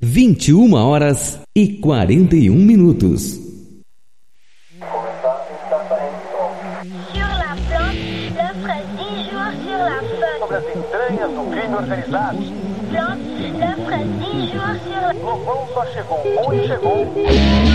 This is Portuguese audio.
21h41. Sur la plante, l'œuvre 10 jours sur la feuille. Sobre as entranhas do crime organizado. Plante, l'œuvre 10 jours sur la... Lobão só chegou, onde chegou.